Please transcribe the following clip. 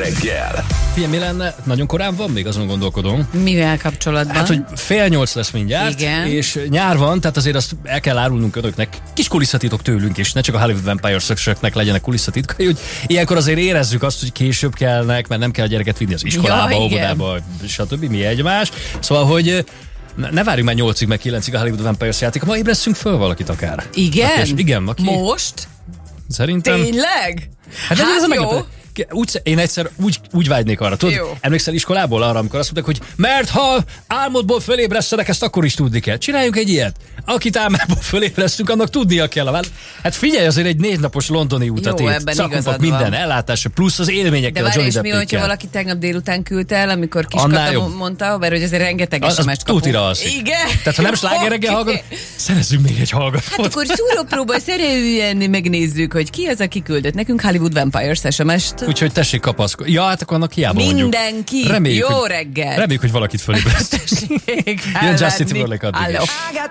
reggel. Figyelj, mi lenne? Nagyon korán van még, azon gondolkodom. Mivel kapcsolatban? Hát, hogy 7:30 lesz mindjárt, igen. És nyár van, tehát azért azt el kell árulnunk önöknek. Kis kulisszatitok tőlünk is, ne csak a Hollywood Vampires-öknek legyenek kulisszatitkai, hogy ilyenkor azért érezzük azt, hogy később kellnek, mert nem kell a gyereket vinni az iskolába, óvodába, stb. Mi egymás. Szóval, hogy ne várjunk már 8-ig, meg 9-ig a Hollywood Vampires játék, ma ébresszünk föl valakit akár. Igen? Aki most? Szerintem. Tényleg? Hát jó. Én egyszer úgy vágynék arra, tudod? Jó. Emlékszel iskolából arra, amikor azt mondták, hogy mert ha álmodból fölébresztenek, ezt akkor is tudni kell. Csináljunk egy ilyet. Akit álmodból fölébresztünk, annak tudnia kell. Hát figyelj, azért egy 4 napos londoni utat ért. Szakmpak, minden ellátása, plusz az élményekkel, a Johnny Deppékkel. De várj, és mi, hogyha valaki tegnap délután küldte el, amikor Kiskata mondta, mert hogy azért rengeteg SMS-t kapunk. Tutira alszik. Igen? Tehát ha nem sláger reggel hallgat, szerezzünk még egy hallgatót. Hát akkor szúrópróba szerűen megnézzük, hogy ki az, aki küldött nekünk Hollywood Vampires SMS-t. Úgyhogy tessék kapaszkodni. Ja, hát akkor annak hiába mondjuk. Mindenki. Reméljük, jó reggel. Reméljük, hogy valakit fölébresztünk. Jön Justin Timberlake addig is.